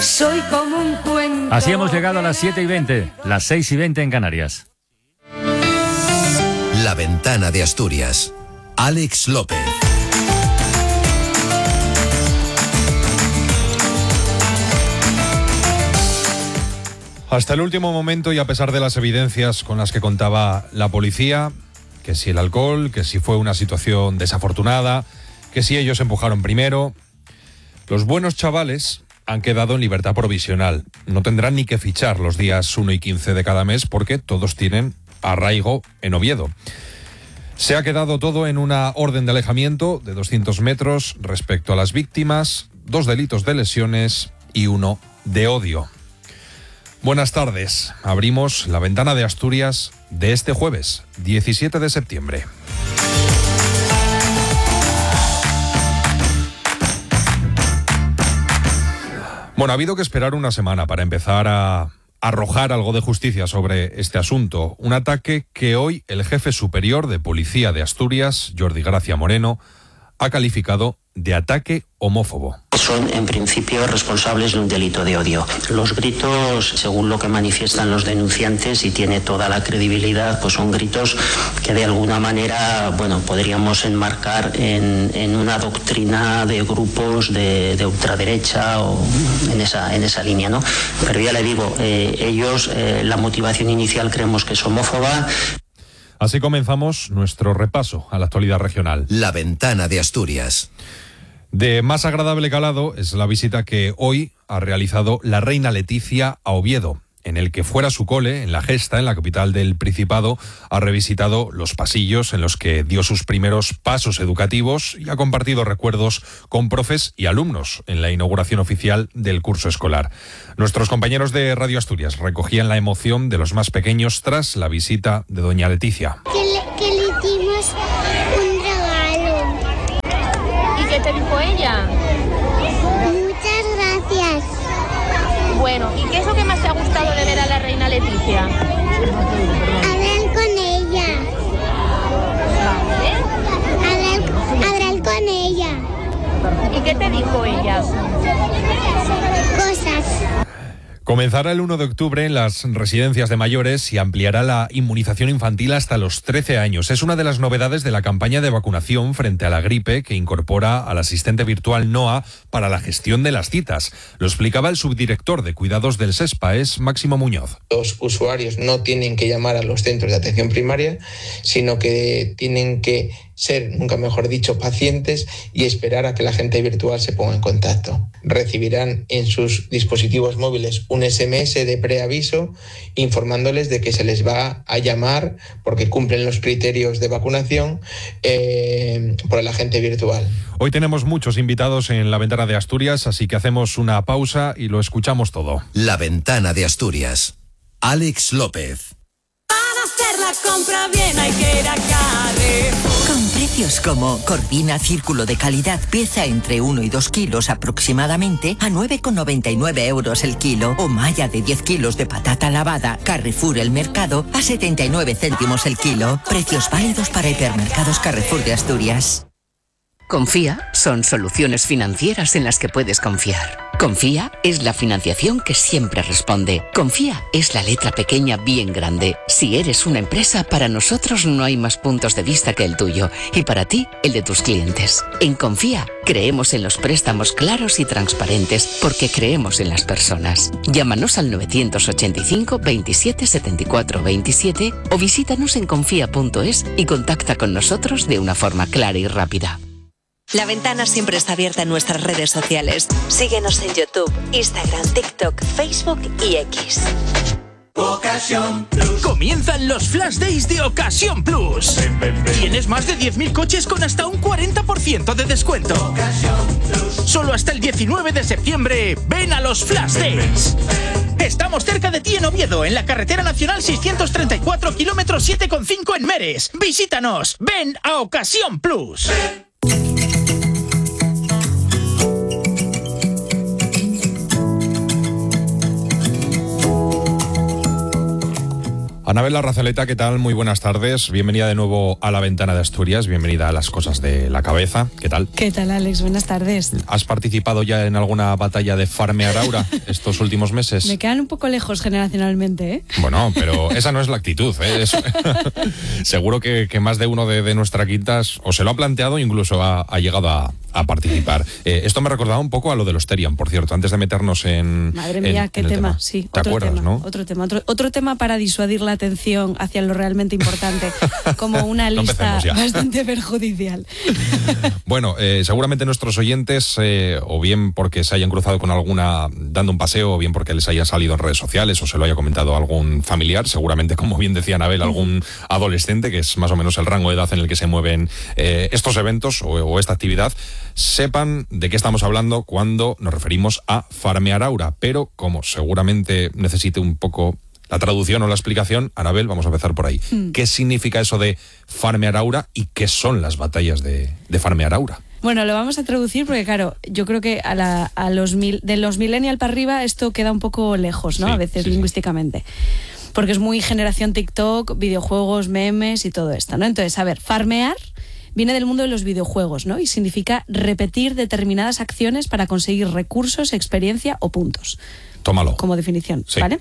Soy como un cuento. Así hemos llegado a las 7:20, las 6:20 en Canarias. La Ventana de Asturias. Alex López. Hasta el último momento y a pesar de las evidencias con las que contaba la policía, que si el alcohol, que si fue una situación desafortunada, que si ellos empujaron primero, los buenos chavales han quedado en libertad provisional. No tendrán ni que fichar los días 1 y 15 de cada mes porque todos tienen arraigo en Oviedo. Se ha quedado todo en una orden de alejamiento de 200 metros respecto a las víctimas, 2 delitos de lesiones y 1 de odio. Buenas tardes. Abrimos la Ventana de Asturias de este jueves, 17 de septiembre. Bueno, ha habido que esperar una semana para empezar a arrojar algo de justicia sobre este asunto. Un ataque que hoy el jefe superior de Policía de Asturias, Jordi Gracia Moreno, ha calificado de ataque homófobo. Son, en principio, responsables de un delito de odio. Los gritos, según lo que manifiestan los denunciantes, y tiene toda la credibilidad, pues son gritos que de alguna manera, bueno, podríamos enmarcar en una doctrina de grupos de ultraderecha o en esa línea, ¿no? Pero ya le digo, ellos, la motivación inicial creemos que es homófoba. Así comenzamos nuestro repaso a la actualidad regional. La Ventana de Asturias. De más agradable calado es la visita que hoy ha realizado la reina Leticia a Oviedo, en el que fuera su cole, en La Gesta, en la capital del Principado, ha revisitado los pasillos en los que dio sus primeros pasos educativos y ha compartido recuerdos con profes y alumnos en la inauguración oficial del curso escolar. Nuestros compañeros de Radio Asturias recogían la emoción de los más pequeños tras la visita de doña Leticia. Que le hicimos un regalo. ¿Y qué te dijo ella? Muchas gracias. Bueno, ¿y qué es lo que más te ha gustado de ver a la reina Leticia? Hablar con ella. ¿Vale? Hablar con ella. ¿Y qué te dijo ella? Cosas. Comenzará el 1 de octubre en las residencias de mayores y ampliará la inmunización infantil hasta los 13 años. Es una de las novedades de la campaña de vacunación frente a la gripe que incorpora al asistente virtual NOA para la gestión de las citas. Lo explicaba el subdirector de cuidados del SESPA, es Máximo Muñoz. Los usuarios no tienen que llamar a los centros de atención primaria, sino que tienen que ser, nunca mejor dicho, pacientes y esperar a que la agente virtual se ponga en contacto. Recibirán en sus dispositivos móviles un SMS de preaviso informándoles de que se les va a llamar porque cumplen los criterios de vacunación por el agente virtual. Hoy tenemos muchos invitados en la Ventana de Asturias, así que hacemos una pausa y lo escuchamos todo. La Ventana de Asturias. Alex López. Para hacer la compra bien hay que ir a Carrefour. Con precios como Corvina Círculo de Calidad, pieza entre 1 y 2 kilos aproximadamente, a 9,99 euros el kilo. O malla de 10 kilos de patata lavada, Carrefour El Mercado, a 79 céntimos el kilo. Precios válidos para hipermercados Carrefour de Asturias. Confía son soluciones financieras en las que puedes confiar. Confía es la financiación que siempre responde. Confía es la letra pequeña bien grande. Si eres una empresa, para nosotros no hay más puntos de vista que el tuyo y para ti, el de tus clientes. En Confía creemos en los préstamos claros y transparentes porque creemos en las personas. Llámanos al 985 27 74 27 o visítanos en confía.es y contacta con nosotros de una forma clara y rápida. La Ventana siempre está abierta en nuestras redes sociales. Síguenos en YouTube, Instagram, TikTok, Facebook y X. Ocasión Plus. Comienzan los Flash Days de Ocasión Plus. Tienes más de 10.000 coches con hasta un 40% de descuento. Ocasión Plus. Solo hasta el 19 de septiembre, ven a los Flash Days. Estamos cerca de ti en Oviedo, en la carretera nacional 634, kilómetro 7,5 en Meres. Visítanos, ven a Ocasión Plus. Anabel Larrazaleta, ¿qué tal? Muy buenas tardes. Bienvenida de nuevo a La Ventana de Asturias. Bienvenida a Las Cosas de la Cabeza. ¿Qué tal? ¿Qué tal, Alex? Buenas tardes. ¿Has participado ya en alguna batalla de farmear aura estos últimos meses? Me quedan un poco lejos generacionalmente, ¿eh? Bueno, pero esa no es la actitud, ¿eh? Seguro que más de uno de nuestra quintas o se lo ha planteado o incluso ha llegado a participar. Esto me recordaba un poco a lo de los Terian, por cierto, antes de meternos en... Madre mía, qué tema. Sí, ¿Te acuerdas, tema, no? Otro tema para disuadir la atención hacia lo realmente importante, como una lista bastante perjudicial. Bueno, seguramente nuestros oyentes, o bien porque se hayan cruzado con alguna dando un paseo, o bien porque les haya salido en redes sociales, o se lo haya comentado algún familiar, seguramente, como bien decía Anabel, algún adolescente, que es más o menos el rango de edad en el que se mueven estos eventos o esta actividad, sepan de qué estamos hablando cuando nos referimos a farmear aura. Pero como seguramente necesite un poco la traducción o la explicación, Anabel, vamos a empezar por ahí. ¿Qué significa eso de farmear aura y qué son las batallas de farmear aura? Bueno, lo vamos a traducir porque, claro, yo creo que de los millennial para arriba esto queda un poco lejos, ¿no? Sí, a veces lingüísticamente. Porque es muy generación TikTok, videojuegos, memes y todo esto, ¿no? Entonces, a ver, farmear viene del mundo de los videojuegos, ¿no? Y significa repetir determinadas acciones para conseguir recursos, experiencia o puntos. Tómalo. Como definición, ¿vale?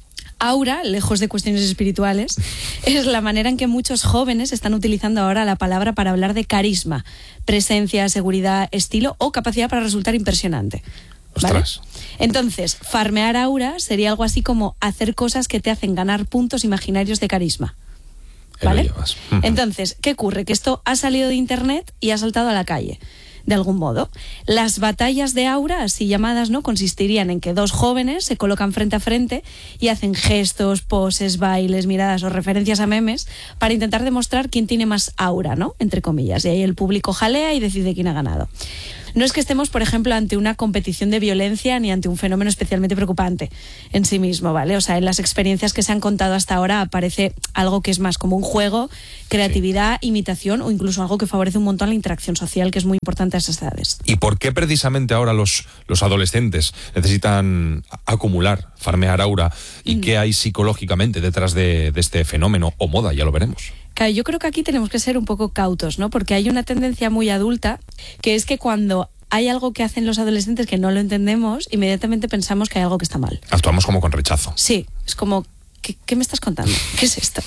Aura, lejos de cuestiones espirituales, es la manera en que muchos jóvenes están utilizando ahora la palabra para hablar de carisma, presencia, seguridad, estilo o capacidad para resultar impresionante. ¿Vale? Ostras. Entonces, farmear aura sería algo así como hacer cosas que te hacen ganar puntos imaginarios de carisma. ¿Vale? Entonces, ¿qué ocurre? Que esto ha salido de internet y ha saltado a la calle, de algún modo. Las batallas de aura, así llamadas, ¿no?, consistirían en que dos jóvenes se colocan frente a frente y hacen gestos, poses, bailes, miradas o referencias a memes para intentar demostrar quién tiene más aura, ¿no?, entre comillas. Y ahí el público jalea y decide quién ha ganado. No es que estemos, por ejemplo, ante una competición de violencia ni ante un fenómeno especialmente preocupante en sí mismo, ¿vale? O sea, en las experiencias que se han contado hasta ahora aparece algo que es más como un juego, creatividad, imitación o incluso algo que favorece un montón la interacción social, que es muy importante a esas edades. ¿Y por qué precisamente ahora los adolescentes necesitan acumular, farmear aura? ¿Y qué hay psicológicamente detrás de este fenómeno o moda? Ya lo veremos. Claro, yo creo que aquí tenemos que ser un poco cautos, ¿no? Porque hay una tendencia muy adulta, que es que cuando hay algo que hacen los adolescentes que no lo entendemos, inmediatamente pensamos que hay algo que está mal. Actuamos como con rechazo. Sí, es como, ¿qué me estás contando? ¿Qué es esto?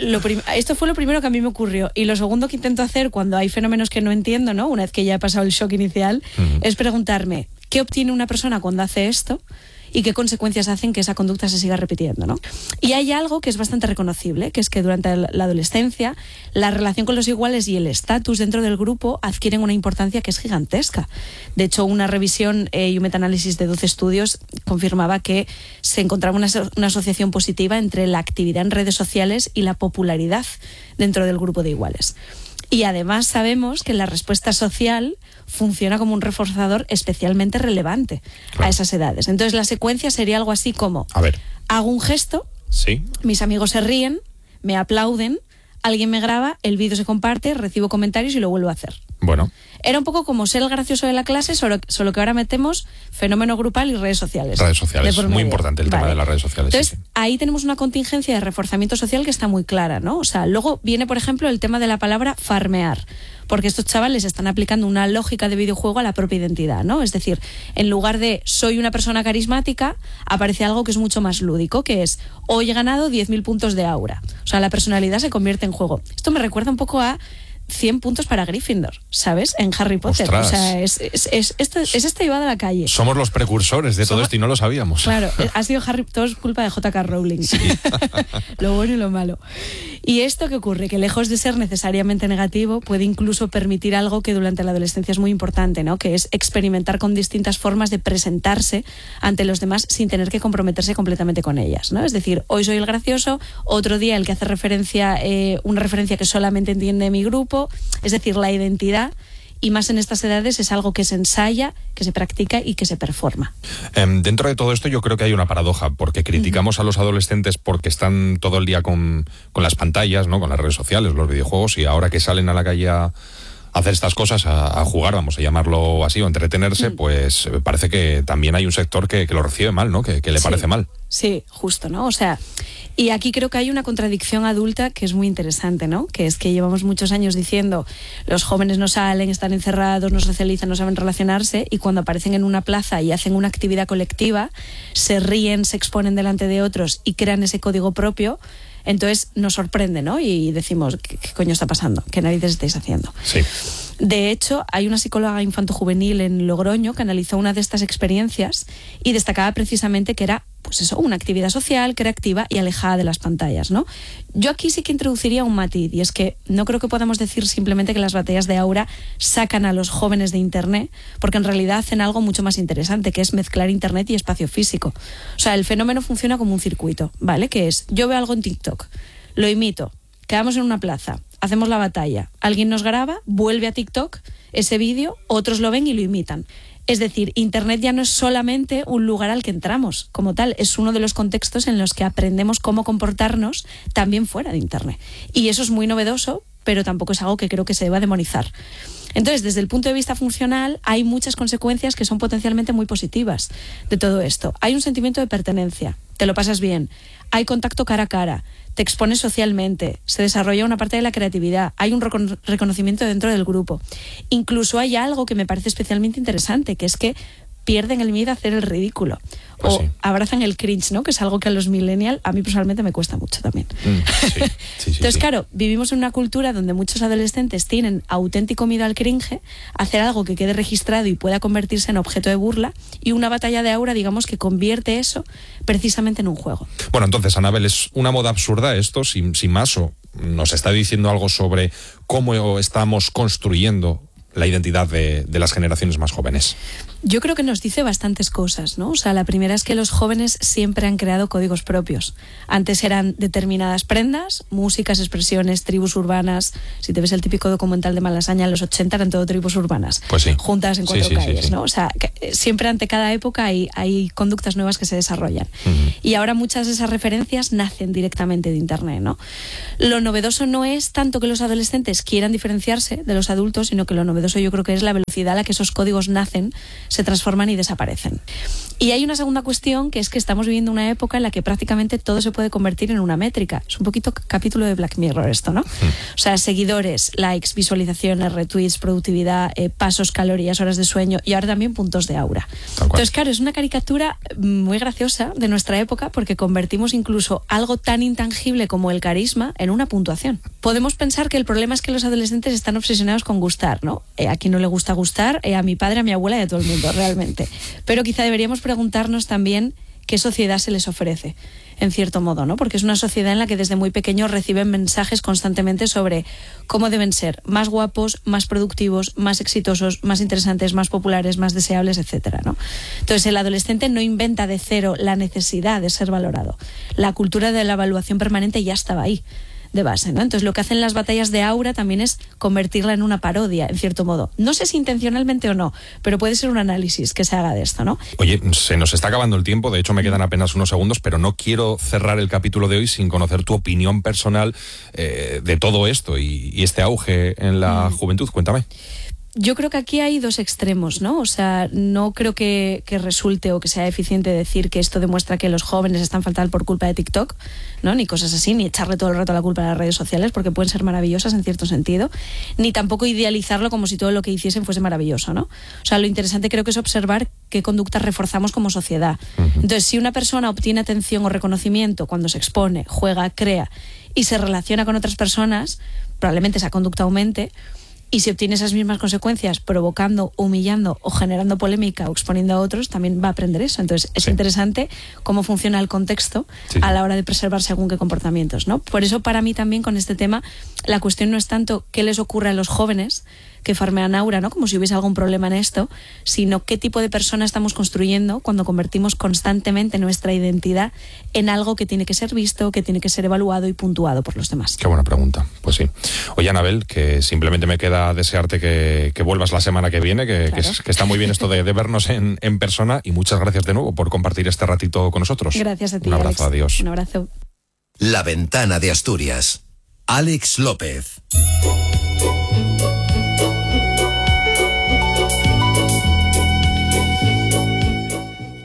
Esto fue lo primero que a mí me ocurrió. Y lo segundo que intento hacer cuando hay fenómenos que no entiendo, ¿no?, una vez que ya he pasado el shock inicial, es preguntarme, ¿qué obtiene una persona cuando hace esto? Y qué consecuencias hacen que esa conducta se siga repitiendo, ¿no? Y hay algo que es bastante reconocible, que es que durante la adolescencia la relación con los iguales y el estatus dentro del grupo adquieren una importancia que es gigantesca. De hecho, una revisión y un metaanálisis de 12 estudios confirmaba que se encontraba una asociación positiva entre la actividad en redes sociales y la popularidad dentro del grupo de iguales. Y además sabemos que la respuesta social funciona como un reforzador especialmente relevante a esas edades. Entonces la secuencia sería algo así como: hago un gesto, mis amigos se ríen, me aplauden, alguien me graba, el vídeo se comparte, recibo comentarios y lo vuelvo a hacer. Bueno. Era un poco como ser el gracioso de la clase, solo que ahora metemos fenómeno grupal y redes sociales. Redes sociales, muy importante el tema de las redes sociales. Entonces, ahí tenemos una contingencia de reforzamiento social que está muy clara, ¿no? O sea, luego viene, por ejemplo, el tema de la palabra farmear, porque estos chavales están aplicando una lógica de videojuego a la propia identidad, ¿no? Es decir, en lugar de soy una persona carismática, aparece algo que es mucho más lúdico, que es hoy he ganado 10.000 puntos de aura. O sea, la personalidad se convierte en juego. Esto me recuerda un poco a 100 puntos para Gryffindor, ¿sabes? En Harry Potter. Ostras. O sea, esto llevado a la calle. Somos los precursores de todo esto y no lo sabíamos. Claro, ha sido todo es culpa de J.K. Rowling. Sí. Lo bueno y lo malo. Y esto que ocurre, que lejos de ser necesariamente negativo, puede incluso permitir algo que durante la adolescencia es muy importante, ¿no? Que es experimentar con distintas formas de presentarse ante los demás sin tener que comprometerse completamente con ellas, ¿no? Es decir, hoy soy el gracioso, otro día el que hace referencia, una referencia que solamente entiende mi grupo. Es decir, la identidad, y más en estas edades, es algo que se ensaya, que se practica y que se performa. Dentro de todo esto yo creo que hay una paradoja, porque criticamos a los adolescentes porque están todo el día con las pantallas, ¿no?, con las redes sociales, los videojuegos, y ahora que salen a la calle a hacer estas cosas, a jugar, vamos a llamarlo así, o entretenerse, pues parece que también hay un sector que lo recibe mal, ¿no?, que le parece mal. Sí, justo, ¿no? O sea, Y aquí creo que hay una contradicción adulta que es muy interesante, ¿no? Que es que llevamos muchos años diciendo los jóvenes no salen, están encerrados, no socializan, no saben relacionarse, y cuando aparecen en una plaza y hacen una actividad colectiva, se ríen, se exponen delante de otros y crean ese código propio. Entonces nos sorprende, ¿no? Y decimos, ¿qué coño está pasando? ¿Qué narices estáis haciendo? Sí. De hecho, hay una psicóloga infantojuvenil en Logroño que analizó una de estas experiencias y destacaba precisamente que era, pues eso, una actividad social, creativa y alejada de las pantallas, ¿no? Yo aquí sí que introduciría un matiz, y es que no creo que podamos decir simplemente que las batallas de Aura sacan a los jóvenes de Internet, porque en realidad hacen algo mucho más interesante, que es mezclar Internet y espacio físico. O sea, el fenómeno funciona como un circuito, ¿vale? Que es, yo veo algo en TikTok, lo imito, quedamos en una plaza, hacemos la batalla, alguien nos graba, vuelve a TikTok ese vídeo, otros lo ven y lo imitan. Es decir, Internet ya no es solamente un lugar al que entramos como tal, es uno de los contextos en los que aprendemos cómo comportarnos también fuera de Internet. Y eso es muy novedoso, pero tampoco es algo que creo que se deba demonizar. Entonces, desde el punto de vista funcional, hay muchas consecuencias que son potencialmente muy positivas de todo esto. Hay un sentimiento de pertenencia, te lo pasas bien, hay contacto cara a cara, te expones socialmente, se desarrolla una parte de la creatividad, hay un reconocimiento dentro del grupo. Incluso hay algo que me parece especialmente interesante, que es que pierden el miedo a hacer el ridículo. Pues o sí. Abrazan el cringe, ¿no? Que es algo que a los millennials, a mí personalmente me cuesta mucho también. Sí, Entonces, claro, vivimos en una cultura donde muchos adolescentes tienen auténtico miedo al cringe, hacer algo que quede registrado y pueda convertirse en objeto de burla, y una batalla de Aura, digamos, que convierte eso precisamente en un juego. Bueno, entonces, Anabel, ¿es una moda absurda esto, sin más, o nos está diciendo algo sobre cómo estamos construyendo la identidad de las generaciones más jóvenes? Yo creo que nos dice bastantes cosas, ¿no? O sea, la primera es que los jóvenes siempre han creado códigos propios. Antes eran determinadas prendas, músicas, expresiones, tribus urbanas. Si te ves el típico documental de Malasaña, en los 80 eran todo tribus urbanas. Pues sí. Juntas en cuatro calles, sí. ¿no? O sea, siempre ante cada época hay conductas nuevas que se desarrollan. Y ahora muchas de esas referencias nacen directamente de Internet, ¿no? Lo novedoso no es tanto que los adolescentes quieran diferenciarse de los adultos, sino que lo novedoso yo creo que es la velocidad a la que esos códigos nacen, se transforman y desaparecen. Y hay una segunda cuestión, que es que estamos viviendo una época en la que prácticamente todo se puede convertir en una métrica. Es un poquito capítulo de Black Mirror esto, ¿no? O sea, seguidores, likes, visualizaciones, retweets, productividad, pasos, calorías, horas de sueño y ahora también puntos de Aura. Entonces, claro, es una caricatura muy graciosa de nuestra época porque convertimos incluso algo tan intangible como el carisma en una puntuación. Podemos pensar que el problema es que los adolescentes están obsesionados con gustar, ¿no? A quien no le gusta gustar, a mi padre, a mi abuela y a todo el mundo, realmente. Pero quizá deberíamos preguntarnos también qué sociedad se les ofrece, en cierto modo, ¿no? Porque es una sociedad en la que desde muy pequeños reciben mensajes constantemente sobre cómo deben ser más guapos, más productivos, más exitosos, más interesantes, más populares, más deseables, etcétera, ¿no? Entonces el adolescente no inventa de cero la necesidad de ser valorado. La cultura de la evaluación permanente ya estaba ahí de base, ¿no? Entonces lo que hacen las batallas de Aura también es convertirla en una parodia, en cierto modo. No sé si intencionalmente o no, pero puede ser un análisis que se haga de esto, ¿no? Oye, se nos está acabando el tiempo, de hecho me quedan apenas unos segundos, pero no quiero cerrar el capítulo de hoy sin conocer tu opinión personal de todo esto y este auge en la juventud. Cuéntame. Yo creo que aquí hay dos extremos, ¿no? O sea, no creo que resulte o que sea eficiente decir que esto demuestra que los jóvenes están fatal por culpa de TikTok, ¿no? Ni cosas así, ni echarle todo el rato la culpa a las redes sociales, porque pueden ser maravillosas en cierto sentido, ni tampoco idealizarlo como si todo lo que hiciesen fuese maravilloso, ¿no? O sea, lo interesante creo que es observar qué conductas reforzamos como sociedad. Entonces, si una persona obtiene atención o reconocimiento cuando se expone, juega, crea y se relaciona con otras personas, probablemente esa conducta aumente. Y si obtiene esas mismas consecuencias provocando, humillando o generando polémica o exponiendo a otros, también va a aprender eso. Entonces es interesante cómo funciona el contexto a la hora de preservar según qué comportamientos, ¿no? Por eso para mí también con este tema la cuestión no es tanto qué les ocurre a los jóvenes que farmean Aura, ¿no? Como si hubiese algún problema en esto, sino qué tipo de persona estamos construyendo cuando convertimos constantemente nuestra identidad en algo que tiene que ser visto, que tiene que ser evaluado y puntuado por los demás. Qué buena pregunta, pues sí. Oye, Anabel, que simplemente me queda desearte que vuelvas la semana que viene, que está muy bien esto de vernos en persona, y muchas gracias de nuevo por compartir este ratito con nosotros. Gracias a ti, Un abrazo, Alex. adiós. Un abrazo. La Ventana de Asturias. Alex López.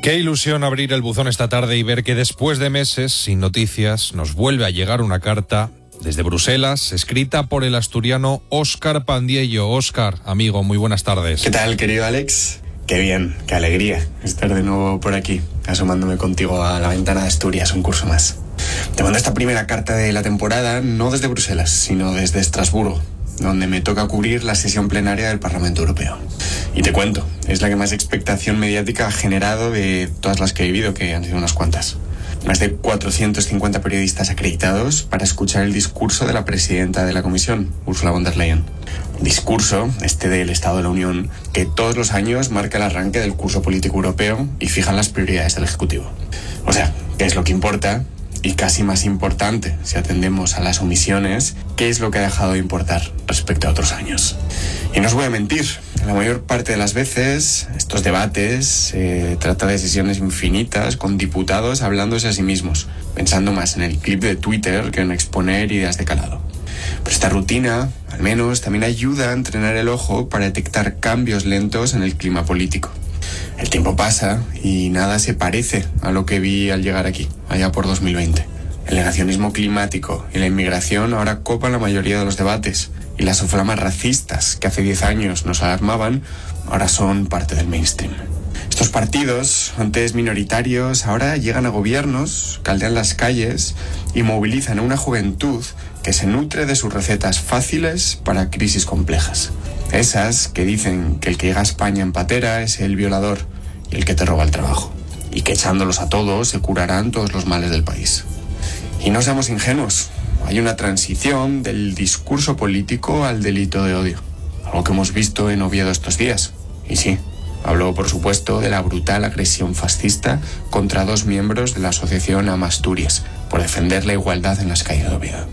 Qué ilusión abrir el buzón esta tarde y ver que después de meses sin noticias nos vuelve a llegar una carta desde Bruselas, escrita por el asturiano Óscar Pandiello. Óscar, amigo, muy buenas tardes. ¿Qué tal, querido Alex? Qué bien, qué alegría estar de nuevo por aquí, asomándome contigo a la ventana de Asturias, un curso más. Te mando esta primera carta de la temporada, no desde Bruselas, sino desde Estrasburgo, donde me toca cubrir la sesión plenaria del Parlamento Europeo. Y te cuento, es la que más expectación mediática ha generado de todas las que he vivido, que han sido unas cuantas. Más de 450 periodistas acreditados para escuchar el discurso de la presidenta de la Comisión, Ursula von der Leyen. Un discurso, del Estado de la Unión, que todos los años marca el arranque del curso político europeo y fija las prioridades del Ejecutivo. O sea, ¿qué es lo que importa? Y casi más importante, si atendemos a las omisiones, ¿qué es lo que ha dejado de importar respecto a otros años? Y no os voy a mentir, la mayor parte de las veces estos debates se trata de sesiones infinitas con diputados hablándose a sí mismos, pensando más en el clip de Twitter que en exponer ideas de calado. Pero esta rutina, al menos, también ayuda a entrenar el ojo para detectar cambios lentos en el clima político. El tiempo pasa y nada se parece a lo que vi al llegar aquí, allá por 2020. El negacionismo climático y la inmigración ahora copan la mayoría de los debates, y las soflamas racistas que hace 10 años nos alarmaban ahora son parte del mainstream. Estos partidos, antes minoritarios, ahora llegan a gobiernos, caldean las calles y movilizan a una juventud que se nutre de sus recetas fáciles para crisis complejas. Esas que dicen que el que llega a España en patera es el violador y el que te roba el trabajo, y que echándolos a todos se curarán todos los males del país. Y no seamos ingenuos, hay una transición del discurso político al delito de odio, algo que hemos visto en Oviedo estos días. Y sí, hablo por supuesto de la brutal agresión fascista contra 2 miembros de la asociación Amasturias por defender la igualdad en las calles de Oviedo.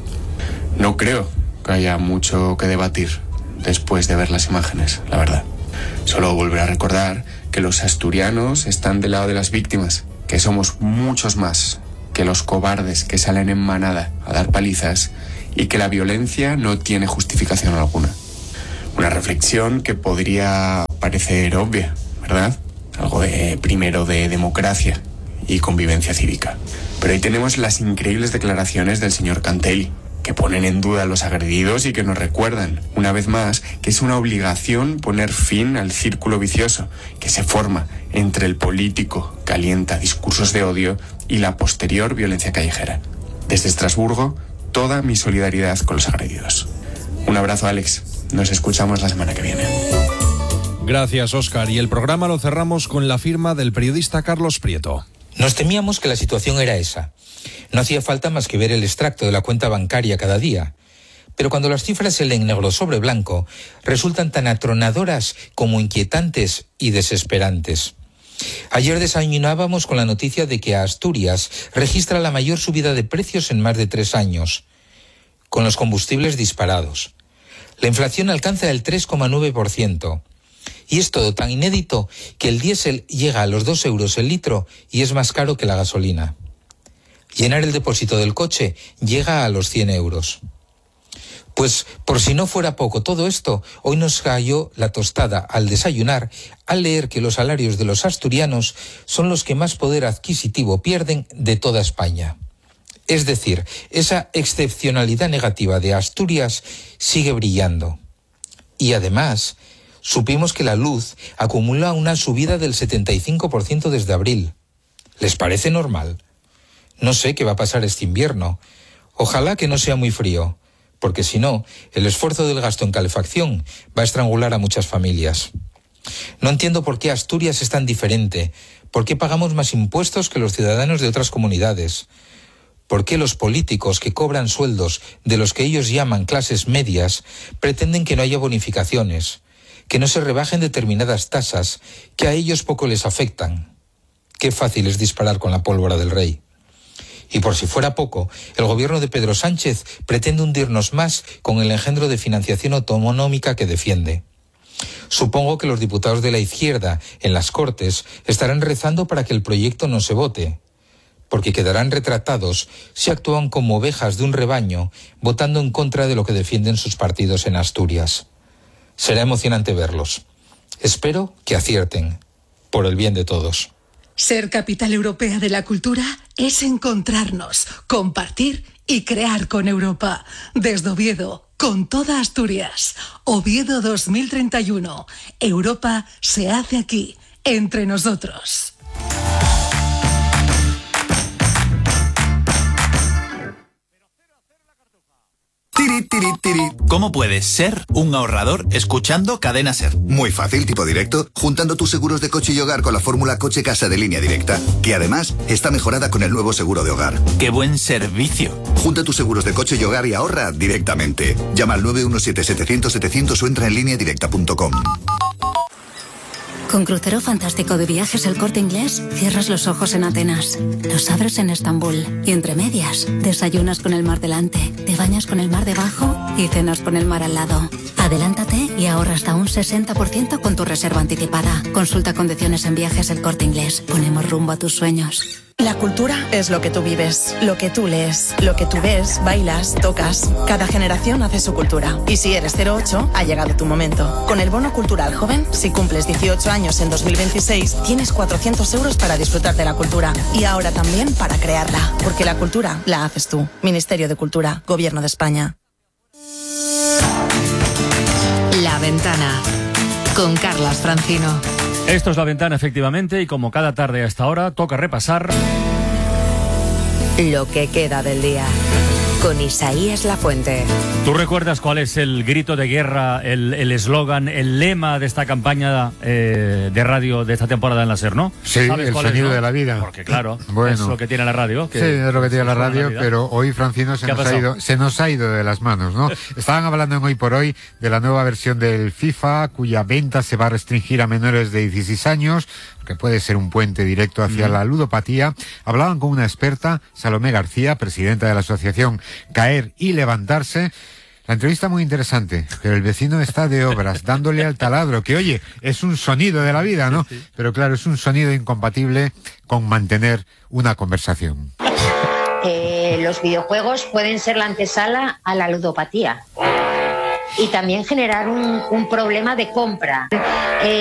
No creo que haya mucho que debatir después de ver las imágenes, la verdad. Solo volver a recordar que los asturianos están del lado de las víctimas, que somos muchos más que los cobardes que salen en manada a dar palizas y que la violencia no tiene justificación alguna. Una reflexión que podría parecer obvia, ¿verdad? Algo primero de democracia y convivencia cívica. Pero ahí tenemos las increíbles declaraciones del señor Cantelli, que ponen en duda a los agredidos y que nos recuerdan, una vez más, que es una obligación poner fin al círculo vicioso que se forma entre el político que alienta discursos de odio y la posterior violencia callejera. Desde Estrasburgo, toda mi solidaridad con los agredidos. Un abrazo, Alex. Nos escuchamos la semana que viene. Gracias, Óscar. Y el programa lo cerramos con la firma del periodista Carlos Prieto. Nos temíamos que la situación era esa. No hacía falta más que ver el extracto de la cuenta bancaria cada día. Pero cuando las cifras se leen negro sobre blanco, resultan tan atronadoras como inquietantes y desesperantes. Ayer desayunábamos con la noticia de que Asturias registra la mayor subida de precios en más de 3 años, con los combustibles disparados. La inflación alcanza el 3,9%. Y es todo tan inédito que el diésel llega a los 2 euros el litro y es más caro que la gasolina. Llenar el depósito del coche llega a los 100 euros. Pues por si no fuera poco todo esto, hoy nos cayó la tostada al desayunar al leer que los salarios de los asturianos son los que más poder adquisitivo pierden de toda España. Es decir, esa excepcionalidad negativa de Asturias sigue brillando. Y además, supimos que la luz acumula una subida del 75% desde abril. ¿Les parece normal? No sé qué va a pasar este invierno. Ojalá que no sea muy frío, porque si no, el esfuerzo del gasto en calefacción va a estrangular a muchas familias. No entiendo por qué Asturias es tan diferente, por qué pagamos más impuestos que los ciudadanos de otras comunidades, por qué los políticos que cobran sueldos de los que ellos llaman clases medias pretenden que no haya bonificaciones, que no se rebajen determinadas tasas que a ellos poco les afectan. Qué fácil es disparar con la pólvora del rey. Y por si fuera poco, el gobierno de Pedro Sánchez pretende hundirnos más con el engendro de financiación autonómica que defiende. Supongo que los diputados de la izquierda en las Cortes estarán rezando para que el proyecto no se vote, porque quedarán retratados si actúan como ovejas de un rebaño, votando en contra de lo que defienden sus partidos en Asturias. Será emocionante verlos. Espero que acierten, por el bien de todos. Ser capital europea de la cultura es encontrarnos, compartir y crear con Europa. Desde Oviedo, con toda Asturias. Oviedo 2031. Europa se hace aquí, entre nosotros. Tiri, tiri, tiri. ¿Cómo puedes ser un ahorrador escuchando Cadena Ser? Muy fácil, tipo directo, juntando tus seguros de coche y hogar con la fórmula Coche Casa de Línea Directa, que además está mejorada con el nuevo seguro de hogar. ¡Qué buen servicio! Junta tus seguros de coche y hogar y ahorra directamente. Llama al 917-700-700 o entra en lineadirecta.com. Con Crucero Fantástico de Viajes El Corte Inglés, cierras los ojos en Atenas, los abres en Estambul y entre medias, desayunas con el mar delante, te bañas con el mar debajo y cenas con el mar al lado. Adelántate y ahorra hasta un 60% con tu reserva anticipada. Consulta condiciones en Viajes El Corte Inglés. Ponemos rumbo a tus sueños. La cultura es lo que tú vives, lo que tú lees, lo que tú ves, bailas, tocas. Cada generación hace su cultura. Y si eres 08, ha llegado tu momento. Con el Bono Cultural Joven, si cumples 18 años en 2026, tienes 400 euros para disfrutar de la cultura. Y ahora también para crearla. Porque la cultura la haces tú. Ministerio de Cultura, Gobierno de España. La Ventana, con Carlas Francino. Esto es La Ventana, efectivamente, y como cada tarde a esta hora, toca repasar lo que queda del día, con Isaías Lafuente. ¿Tú recuerdas cuál es el grito de guerra, el eslogan, el lema de esta campaña de radio de esta temporada en la SER, no? Sí, el sonido de la vida. Porque claro, bueno, es lo que tiene la radio. Sí, es lo que tiene la radio, pero hoy, Francino, se nos ha ido de las manos, ¿no? Estaban hablando en Hoy por Hoy de la nueva versión del FIFA, cuya venta se va a restringir a menores de 16 años, que puede ser un puente directo hacia la ludopatía. Hablaban con una experta, Salomé García, presidenta de la asociación Caer y Levantarse. La entrevista muy interesante, pero el vecino está de obras, dándole al taladro, que oye, es un sonido de la vida, ¿no? Pero claro, es un sonido incompatible con mantener una conversación. Los videojuegos pueden ser la antesala a la ludopatía y también generar un problema de compra.